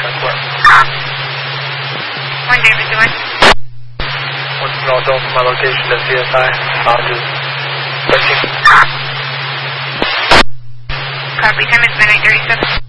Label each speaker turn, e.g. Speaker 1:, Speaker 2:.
Speaker 1: Square.
Speaker 2: One David doing?
Speaker 1: What's the also from my location to CSI? Just 13.
Speaker 2: Copy, time is midnight 37.